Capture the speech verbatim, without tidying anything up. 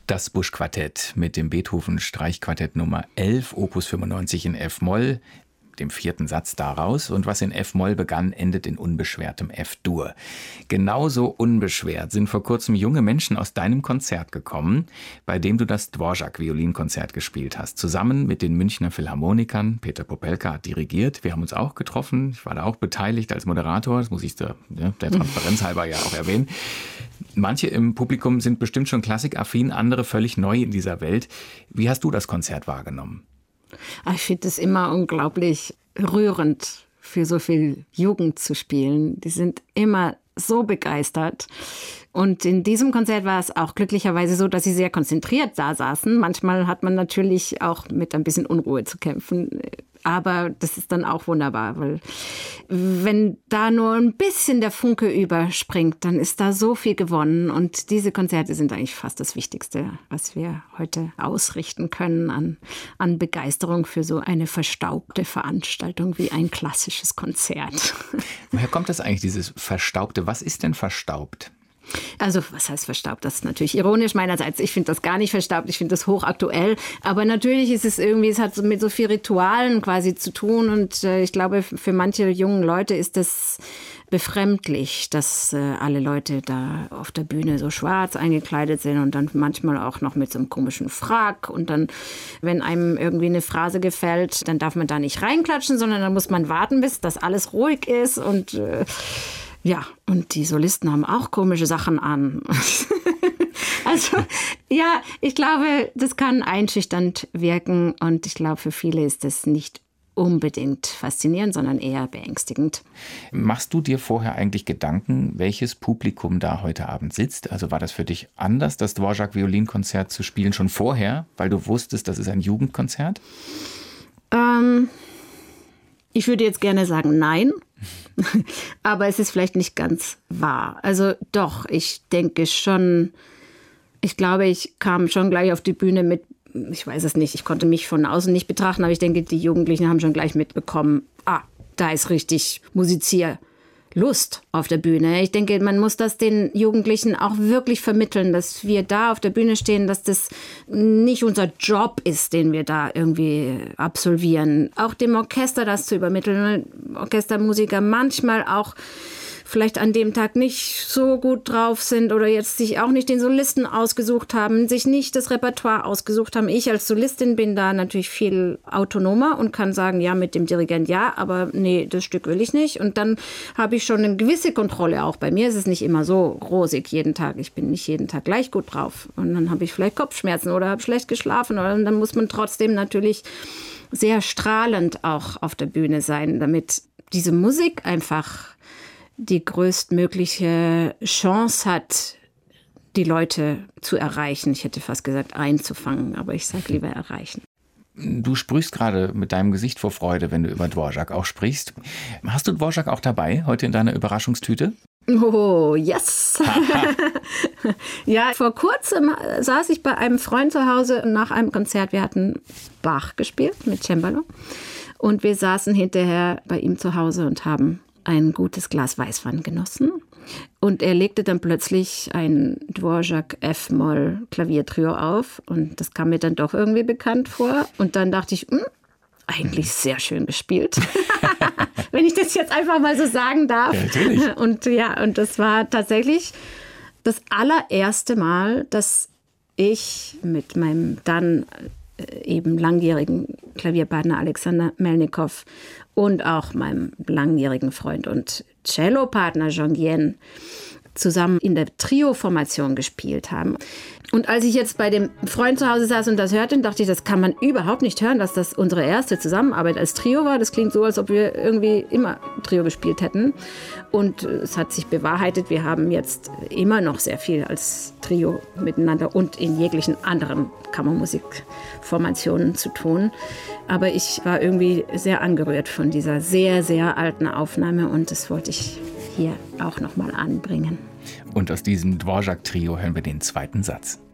Das Busch-Quartett mit dem Beethoven-Streichquartett Nummer elf, Opus fünfundneunzig in F-Moll, dem vierten Satz daraus. Und was in F-Moll begann, endet in unbeschwertem F-Dur. Genauso unbeschwert sind vor kurzem junge Menschen aus deinem Konzert gekommen, bei dem du das Dvorak-Violinkonzert gespielt hast. Zusammen mit den Münchner Philharmonikern. Peter Popelka hat dirigiert. Wir haben uns auch getroffen. Ich war da auch beteiligt als Moderator. Das muss ich der, der Transparenz halber ja auch erwähnen. Manche im Publikum sind bestimmt schon klassikaffin, andere völlig neu in dieser Welt. Wie hast du das Konzert wahrgenommen? Ich finde es immer unglaublich rührend, für so viel Jugend zu spielen. Die sind immer so begeistert. Und in diesem Konzert war es auch glücklicherweise so, dass sie sehr konzentriert da saßen. Manchmal hat man natürlich auch mit ein bisschen Unruhe zu kämpfen. Aber das ist dann auch wunderbar, weil wenn da nur ein bisschen der Funke überspringt, dann ist da so viel gewonnen. Und diese Konzerte sind eigentlich fast das Wichtigste, was wir heute ausrichten können an, an Begeisterung für so eine verstaubte Veranstaltung wie ein klassisches Konzert. Woher kommt das eigentlich, dieses Verstaubte? Was ist denn verstaubt? Also, was heißt verstaubt? Das ist natürlich ironisch meinerseits. Ich finde das gar nicht verstaubt. Ich finde das hochaktuell. Aber natürlich ist es irgendwie, es hat mit so viel Ritualen quasi zu tun. Und äh, ich glaube, für manche jungen Leute ist das befremdlich, dass äh, alle Leute da auf der Bühne so schwarz eingekleidet sind und dann manchmal auch noch mit so einem komischen Frack. Und dann, wenn einem irgendwie eine Phrase gefällt, dann darf man da nicht reinklatschen, sondern dann muss man warten, bis das alles ruhig ist. Und äh, ja, und die Solisten haben auch komische Sachen an. Also, ja, ich glaube, das kann einschüchternd wirken. Und ich glaube, für viele ist das nicht unbedingt faszinierend, sondern eher beängstigend. Machst du dir vorher eigentlich Gedanken, welches Publikum da heute Abend sitzt? Also war das für dich anders, das Dvorak-Violinkonzert zu spielen schon vorher, weil du wusstest, das ist ein Jugendkonzert? Ähm, ich würde jetzt gerne sagen, nein. Aber es ist vielleicht nicht ganz wahr. Also doch, ich denke schon, ich glaube, ich kam schon gleich auf die Bühne mit, ich weiß es nicht, ich konnte mich von außen nicht betrachten, aber ich denke, die Jugendlichen haben schon gleich mitbekommen, ah, da ist richtig Musizierlust auf der Bühne. Ich denke, man muss das den Jugendlichen auch wirklich vermitteln, dass wir da auf der Bühne stehen, dass das nicht unser Job ist, den wir da irgendwie absolvieren. Auch dem Orchester das zu übermitteln. Orchestermusiker manchmal auch vielleicht an dem Tag nicht so gut drauf sind oder jetzt sich auch nicht den Solisten ausgesucht haben, sich nicht das Repertoire ausgesucht haben. Ich als Solistin bin da natürlich viel autonomer und kann sagen, ja, mit dem Dirigent ja, aber nee, das Stück will ich nicht. Und dann habe ich schon eine gewisse Kontrolle auch. Bei mir ist es nicht immer so rosig jeden Tag. Ich bin nicht jeden Tag gleich gut drauf. Und dann habe ich vielleicht Kopfschmerzen oder habe schlecht geschlafen. Oder dann muss man trotzdem natürlich sehr strahlend auch auf der Bühne sein, damit diese Musik einfach die größtmögliche Chance hat, die Leute zu erreichen. Ich hätte fast gesagt einzufangen, aber ich sage lieber erreichen. Du sprühst gerade mit deinem Gesicht vor Freude, wenn du über Dvorak auch sprichst. Hast du Dvorak auch dabei, heute in deiner Überraschungstüte? Oh, yes! Ja, vor kurzem saß ich bei einem Freund zu Hause nach einem Konzert. Wir hatten Bach gespielt mit Cembalo und wir saßen hinterher bei ihm zu Hause und haben ein gutes Glas Weißwein genossen. Und er legte dann plötzlich ein Dvorak F-Moll Klaviertrio auf. Und das kam mir dann doch irgendwie bekannt vor. Und dann dachte ich, mh, eigentlich sehr schön gespielt. Wenn ich das jetzt einfach mal so sagen darf. Ja, natürlich. Und ja, und das war tatsächlich das allererste Mal, dass ich mit meinem dann eben langjährigen Klavierpartner Alexander Melnikow und auch meinem langjährigen Freund und Cellopartner Jean Guillen zusammen in der Trio-Formation gespielt haben. Und als ich jetzt bei dem Freund zu Hause saß und das hörte, dachte ich, das kann man überhaupt nicht hören, dass das unsere erste Zusammenarbeit als Trio war. Das klingt so, als ob wir irgendwie immer Trio gespielt hätten. Und es hat sich bewahrheitet, wir haben jetzt immer noch sehr viel als Trio miteinander und in jeglichen anderen Kammermusikformationen zu tun. Aber ich war irgendwie sehr angerührt von dieser sehr, sehr alten Aufnahme und das wollte ich hier auch nochmal anbringen. Und aus diesem Dvorak-Trio hören wir den zweiten Satz.